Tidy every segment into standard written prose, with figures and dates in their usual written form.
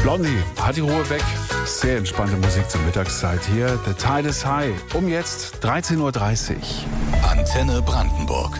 Blondie hat die Ruhe weg. Sehr entspannte Musik zur Mittagszeit hier. The Tide is High. Jetzt 13.30 Uhr. Antenne Brandenburg.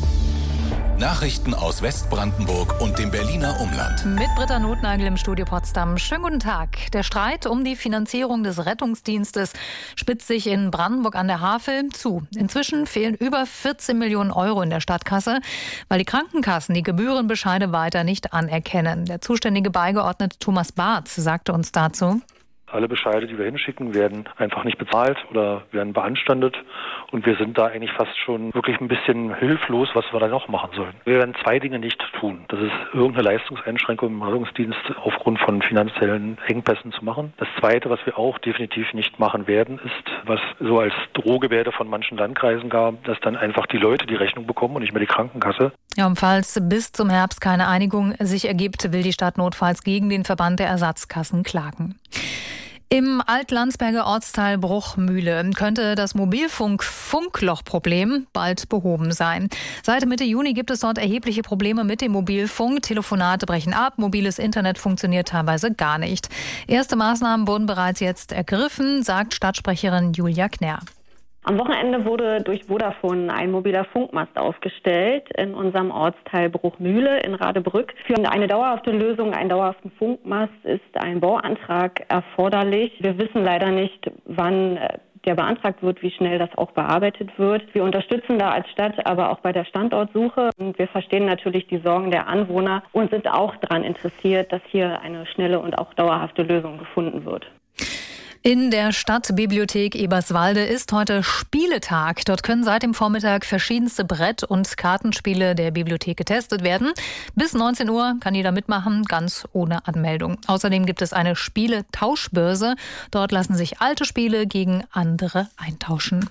Nachrichten aus Westbrandenburg und dem Berliner Umland. Mit Britta Notnagel im Studio Potsdam. Schönen guten Tag. Der Streit um die Finanzierung des Rettungsdienstes spitzt sich in Brandenburg an der Havel zu. Inzwischen fehlen über 14 Millionen Euro in der Stadtkasse, weil die Krankenkassen die Gebührenbescheide weiter nicht anerkennen. Der zuständige Beigeordnete Thomas Barth sagte uns dazu: Alle Bescheide, die wir hinschicken, werden einfach nicht bezahlt oder werden beanstandet. Und wir sind da eigentlich fast schon wirklich ein bisschen hilflos, was wir da noch machen sollen. Wir werden zwei Dinge nicht tun. Das ist irgendeine Leistungseinschränkung im Rettungsdienst aufgrund von finanziellen Engpässen zu machen. Das Zweite, was wir auch definitiv nicht machen werden, ist, was so als Drohgebärde von manchen Landkreisen gab, dass dann einfach die Leute die Rechnung bekommen und nicht mehr die Krankenkasse. Ja, und falls bis zum Herbst keine Einigung sich ergibt, will die Stadt notfalls gegen den Verband der Ersatzkassen klagen. Im Altlandsberger Ortsteil Bruchmühle könnte das Mobilfunk-Funklochproblem bald behoben sein. Seit Mitte Juni gibt es dort erhebliche Probleme mit dem Mobilfunk. Telefonate brechen ab, mobiles Internet funktioniert teilweise gar nicht. Erste Maßnahmen wurden bereits jetzt ergriffen, sagt Stadtsprecherin Julia Knär. Am Wochenende wurde durch Vodafone ein mobiler Funkmast aufgestellt in unserem Ortsteil Bruchmühle in Radebrück. Für eine dauerhafte Lösung, einen dauerhaften Funkmast, ist ein Bauantrag erforderlich. Wir wissen leider nicht, wann der beantragt wird, wie schnell das auch bearbeitet wird. Wir unterstützen da als Stadt aber auch bei der Standortsuche. Und wir verstehen natürlich die Sorgen der Anwohner und sind auch daran interessiert, dass hier eine schnelle und auch dauerhafte Lösung gefunden wird. In der Stadtbibliothek Eberswalde ist heute Spieletag. Dort können seit dem Vormittag verschiedenste Brett- und Kartenspiele der Bibliothek getestet werden. Bis 19 Uhr kann jeder mitmachen, ganz ohne Anmeldung. Außerdem gibt es eine Spieletauschbörse. Dort lassen sich alte Spiele gegen andere eintauschen.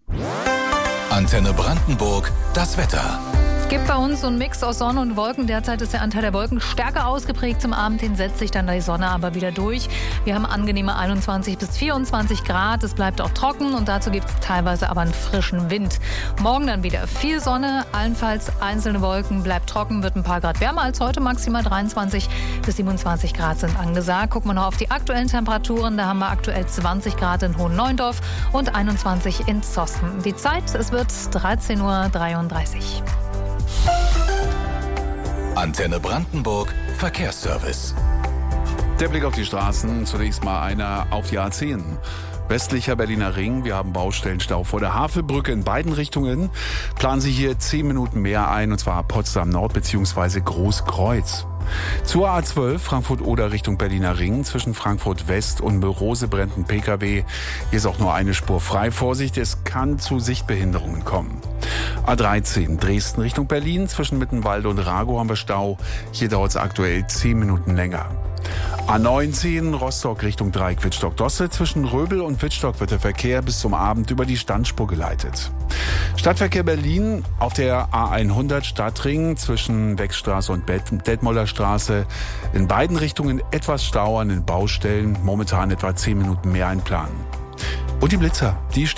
Antenne Brandenburg, das Wetter. Es gibt bei uns so einen Mix aus Sonne und Wolken. Derzeit ist der Anteil der Wolken stärker ausgeprägt. Zum Abend hin setzt sich dann die Sonne aber wieder durch. Wir haben angenehme 21 bis 24 Grad. Es bleibt auch trocken und dazu gibt es teilweise aber einen frischen Wind. Morgen dann wieder viel Sonne, allenfalls einzelne Wolken, bleibt trocken, wird ein paar Grad wärmer als heute. Maximal 23 bis 27 Grad sind angesagt. Gucken wir noch auf die aktuellen Temperaturen. Da haben wir aktuell 20 Grad in Hohenneundorf und 21 in Zossen. Die Zeit, es wird 13.33 Uhr. Antenne Brandenburg, Verkehrsservice. Der Blick auf die Straßen. Zunächst mal einer auf die A10. Westlicher Berliner Ring. Wir haben Baustellenstau vor der Havelbrücke in beiden Richtungen. Planen Sie hier 10 Minuten mehr ein, und zwar Potsdam Nord bzw. Großkreuz. Zur A12 Frankfurt-Oder Richtung Berliner Ring. Zwischen Frankfurt West und Mörose brennt ein Pkw. Hier ist auch nur eine Spur frei. Vorsicht, es kann zu Sichtbehinderungen kommen. A13 Dresden Richtung Berlin. Zwischen Mittenwalde und Rago haben wir Stau. Hier dauert es aktuell 10 Minuten länger. A19 Rostock Richtung Dreieck Wittstock-Dosse. Zwischen Röbel und Wittstock wird der Verkehr bis zum Abend über die Standspur geleitet. Stadtverkehr Berlin auf der A100 Stadtring zwischen Wechstraße und Detmolder Straße. In beiden Richtungen etwas Stau an den Baustellen. Momentan etwa 10 Minuten mehr einplanen. Und die Blitzer, die stehen